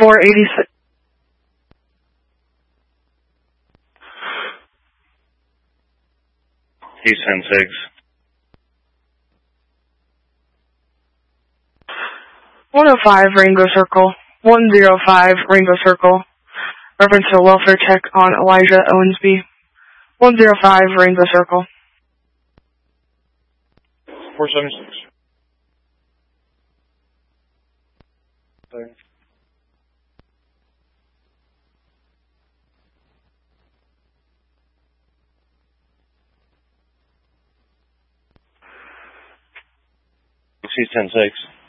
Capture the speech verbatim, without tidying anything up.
four eighty-six. He's ten six. one oh five Rainbow Circle. one oh five Rainbow Circle. Reference to a welfare check on Elijah Owensby. one oh five Rainbow Circle. four seventy-six. Sorry. He's ten six.